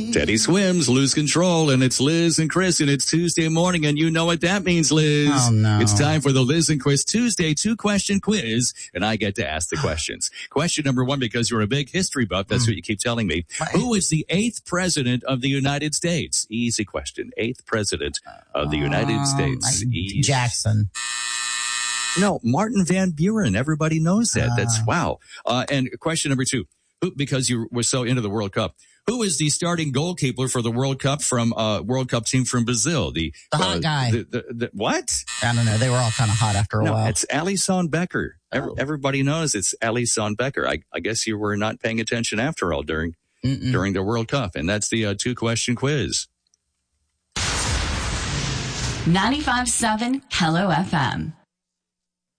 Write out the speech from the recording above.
Teddy swims, lose control, and it's Liz and Chris, and it's Tuesday morning, and you know what that means, Liz. Oh, no. It's time for the Liz and Chris Tuesday 2-question quiz, and I get to ask the questions. Question number 1, because you're a big history buff, that's what you keep telling me. Who is the 8th president of the United States? Easy question. 8th president of the United States. Jackson. No, Martin Van Buren. Everybody knows that. That's wow. And question number 2, because you were so into the World Cup, who is the starting goalkeeper for the World Cup from World Cup team from Brazil? The hot guy. The what? I don't know. They were all kind of hot after a while. It's Alisson Becker. Everybody knows it's Alisson Becker. I guess you were not paying attention after all during the World Cup. And that's the 2-question quiz. 95.7 Hello FM.